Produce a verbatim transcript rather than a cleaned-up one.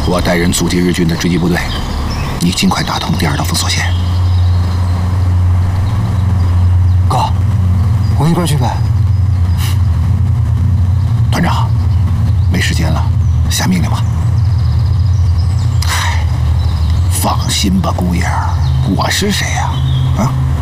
我带人阻击日军的追击部队，你尽快打通第二道封锁线。 哥，我一块去呗。 团长，没时间了，下命令吧。嗨，放心吧，姑爷儿，我是谁呀？啊？